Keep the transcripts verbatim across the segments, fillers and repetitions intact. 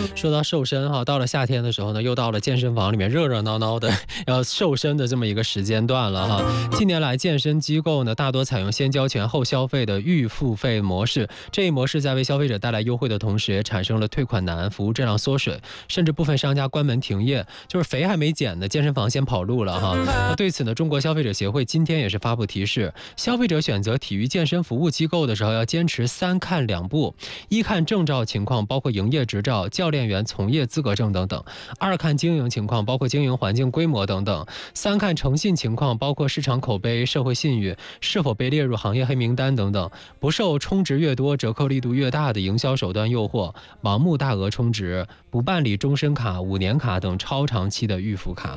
说到瘦身哈，到了夏天的时候呢，又到了健身房里面热热闹闹的要瘦身的这么一个时间段了哈。近年来，健身机构呢大多采用先交钱后消费的预付费模式，这一模式在为消费者带来优惠的同时，也产生了退款难、服务质量缩水，甚至部分商家关门停业，就是肥还没减呢，健身房先跑路了哈。那对此呢，中国消费者协会今天也是发布提示，消费者选择体育健身服务机构的时候，要坚持三看两不：一看证照情况，包括营业执照、教练员从业资格证等等；二看经营情况，包括经营环境规模等等；三看诚信情况，包括市场口碑、社会信誉，是否被列入行业黑名单等等。不受充值越多、折扣力度越大的营销手段诱惑，盲目大额充值，不办理终身卡、五年卡等超长期的预付卡。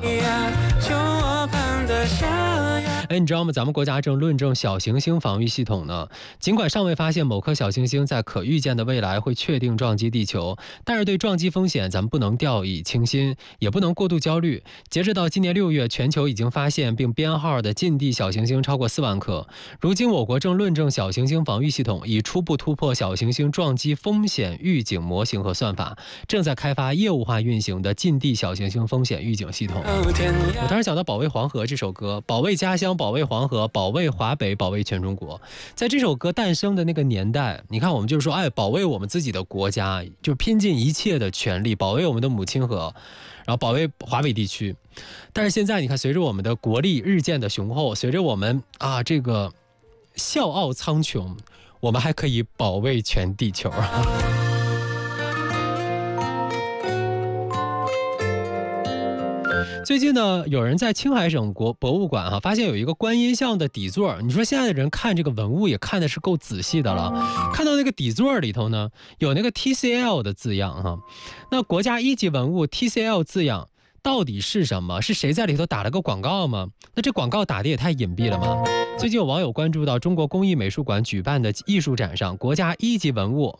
哎，你知道吗？咱们国家正论证小行星防御系统呢。尽管尚未发现某颗小行星在可预见的未来会确定撞击地球，但是对撞击风险咱们不能掉以轻心，也不能过度焦虑。截止到今年六月，全球已经发现并编号的近地小行星超过四万颗。如今我国正论证小行星防御系统，已初步突破小行星撞击风险预警模型和算法，正在开发业务化运行的近地小行星风险预警系统。我当时想到保卫黄河这首歌，保卫家乡，保卫黄河，保卫华北，保卫全中国。在这首歌诞生的那个年代，你看我们就是说，哎，保卫我们自己的国家，就拼尽一切的全力保卫我们的母亲河，然后保卫华北地区。但是现在你看，随着我们的国力日渐的雄厚，随着我们啊这个笑傲苍穹，我们还可以保卫全地球。最近呢，有人在青海省国博物馆哈、啊、发现有一个观音像的底座。你说现在的人看这个文物也看的是够仔细的了，看到那个底座里头呢有那个 T C L 的字样哈、啊。那国家一级文物 T C L 字样到底是什么？是谁在里头打了个广告吗？那这广告打的也太隐蔽了吗？最近有网友关注到中国工艺美术馆举办的艺术展上，国家一级文物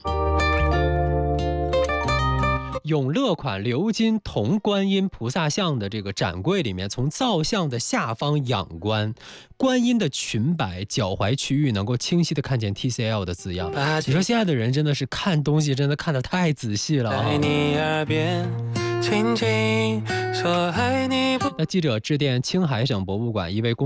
永乐款鎏金铜观音菩萨像的这个展柜里面，从造像的下方仰观，观音的裙摆、脚踝区域能够清晰的看见 T C L 的字样。你说现在的人真的是看东西真的看得太仔细了啊！轻轻说爱你。那记者致电青海省博物馆一位工